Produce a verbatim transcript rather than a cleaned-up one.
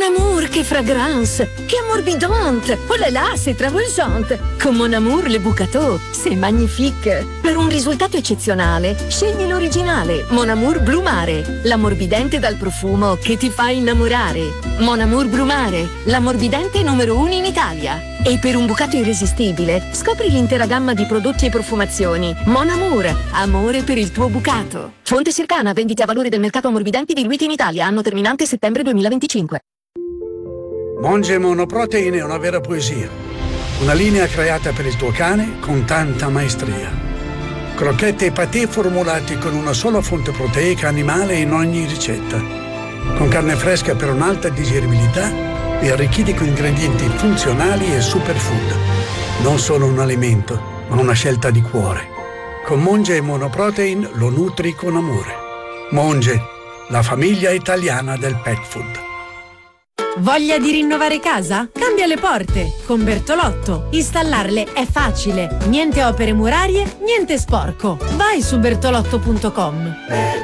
amour, che fragrance, che ammorbidante. Oh là là, c'est travolgente. Con Mon Amour le Bucato, c'est magnifique. Per un risultato eccezionale, scegli l'originale Mon Amour Blu Mare, l'ammorbidente dal profumo che ti fa innamorare. Mon Amour Blu Mare, l'ammorbidente numero uno in Italia. E per un bucato irresistibile, scopri l'intera gamma di prodotti e profumazioni. Mon Amour, amore per il tuo bucato. Fonte Circana, vendite a valore del mercato ammorbidenti diluiti in Italia, anno terminante settembre duemilaventicinque. Monge Monoprotein è una vera poesia. Una linea creata per il tuo cane con tanta maestria. Crocchette e patè formulati con una sola fonte proteica animale in ogni ricetta. Con carne fresca per un'alta digeribilità e arricchiti con ingredienti funzionali e superfood. Non solo un alimento, ma una scelta di cuore. Con Monge Monoprotein lo nutri con amore. Monge, la famiglia italiana del pet food. Voglia di rinnovare casa? Cambia le porte con Bertolotto. Installarle è facile. Niente opere murarie, niente sporco. Vai su bertolotto punto com.